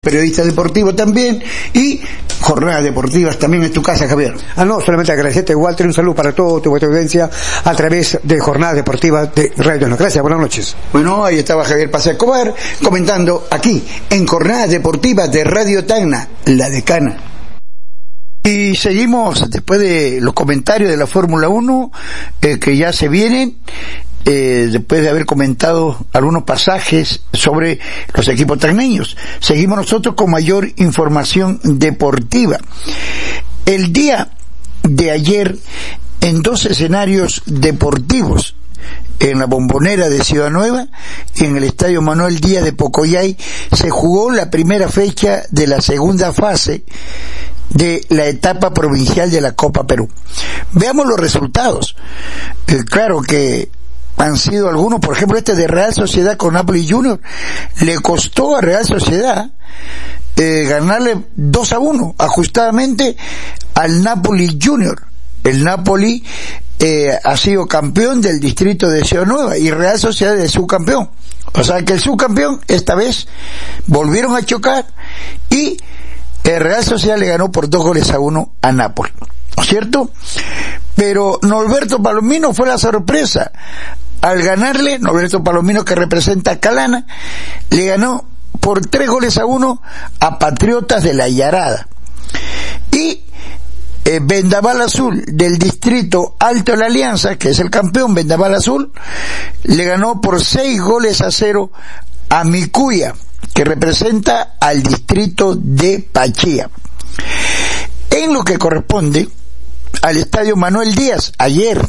periodista deportivo también, y jornadas deportivas también en tu casa, Javier. No, solamente agradecerte, Walter, un saludo para toda tu audiencia a través de jornadas deportivas de Radio No. Gracias, buenas noches. Bueno, ahí estaba Javier Paz Escobar comentando aquí en jornadas deportivas de Radio Tacna, La Decana. Y seguimos después de los comentarios de la Fórmula 1 que ya se vienen, después de haber comentado algunos pasajes sobre los equipos tacneños. Seguimos nosotros con mayor información deportiva. El día de ayer, en 2 escenarios deportivos, en la Bombonera de Ciudad Nueva y en el Estadio Manuel Díaz de Pocoyay, se jugó la primera fecha de la segunda fase de la etapa provincial de la Copa Perú. Veamos los resultados. Claro que han sido algunos, por ejemplo este de Real Sociedad con Napoli Junior, le costó a Real Sociedad ganarle 2-1 ajustadamente al Napoli Junior. El Napoli ha sido campeón del distrito de Ciudad Nueva y Real Sociedad es subcampeón. O sea que el subcampeón esta vez volvieron a chocar y Real Sociedad le ganó por 2-1 a Napoli, ¿no es cierto? Pero Norberto Palomino fue la sorpresa. Al ganarle, Norberto Palomino, que representa a Calana, le ganó por 3-1 a Patriotas de la Yarada. Y Vendaval Azul del distrito Alto de la Alianza, que es el campeón Vendaval Azul, le ganó por 6-0 a Micuya, que representa al distrito de Pachía. En lo que corresponde al Estadio Manuel Díaz, ayer,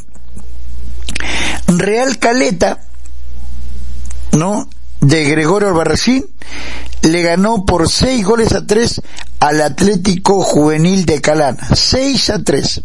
Real Caleta, ¿no?, de Gregorio Albarracín, le ganó por 6-3 al Atlético Juvenil de Calana. 6-3.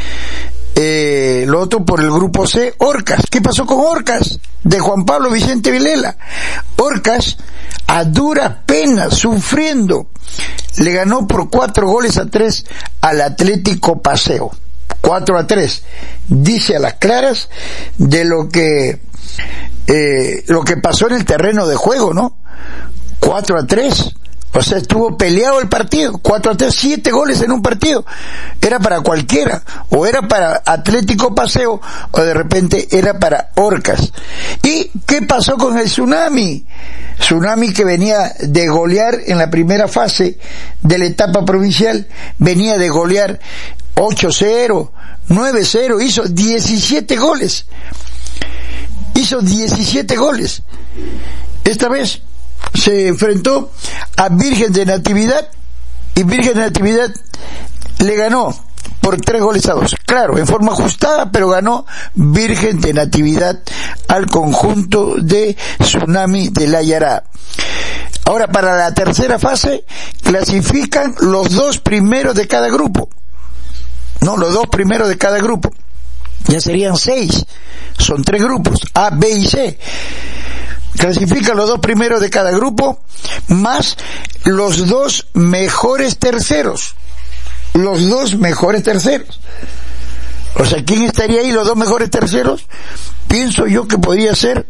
Lo otro por el grupo C, Orcas. ¿Qué pasó con Orcas? De Juan Pablo Vicente Vilela. Orcas, a duras penas, sufriendo, le ganó por 4-3 al Atlético Paseo. 4-3. Dice a las claras de lo que pasó en el terreno de juego, ¿no? 4-3. O sea, estuvo peleado el partido. 4-3, 7 goles en un partido. Era para cualquiera. O era para Atlético Paseo, o de repente era para Orcas. ¿Y qué pasó con el Tsunami? Tsunami, que venía de golear en la primera fase de la etapa provincial, venía de golear 8-0, 9-0, hizo 17 goles. Hizo 17 goles. Esta vez se enfrentó a Virgen de Natividad y Virgen de Natividad le ganó por 3-2. Claro, en forma ajustada, pero ganó Virgen de Natividad al conjunto de Tsunami de la Yará. Ahora, para la tercera fase clasifican los 2 primeros de cada grupo. No, los 2 primeros de cada grupo. Ya serían 6. Son 3 grupos, A, B y C. Clasifican los 2 primeros de cada grupo, más los 2 mejores terceros. Los 2 mejores terceros. O sea, ¿quién estaría ahí los 2 mejores terceros? Pienso yo que podría ser,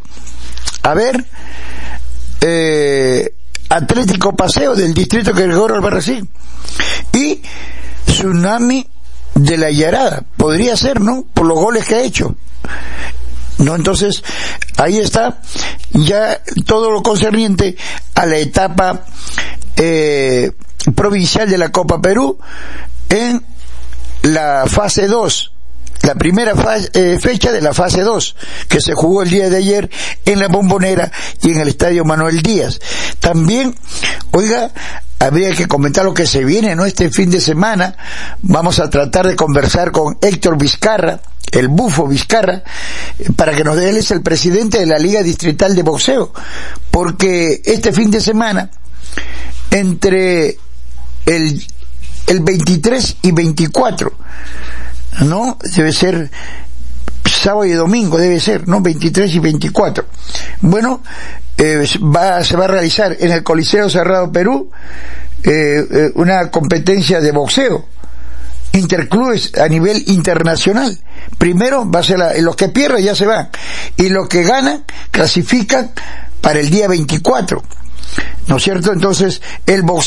Atlético Paseo del distrito Gregorio Albarracín y Tsunami de la Yarada. Podría ser, ¿no? Por los goles que ha hecho. ¿No? Entonces, ahí está ya todo lo concerniente a la etapa provincial de la Copa Perú en la fase 2, la primera fecha de la fase 2, que se jugó el día de ayer en la Bombonera y en el Estadio Manuel Díaz. También, oiga, habría que comentar lo que se viene, ¿no? Este fin de semana vamos a tratar de conversar con Héctor Vizcarra, el Bufo Vizcarra, para que nos dé, él es el presidente de la Liga Distrital de Boxeo, porque este fin de semana, entre el 23 y 24, ¿no? Debe ser sábado y domingo, debe ser, ¿no? 23 y 24. Bueno, se va a realizar en el Coliseo Cerrado Perú una competencia de boxeo interclubes a nivel internacional. Primero va a ser los que pierdan ya se van, y los que ganan clasifican para el día 24, ¿no es cierto? Entonces el boxeo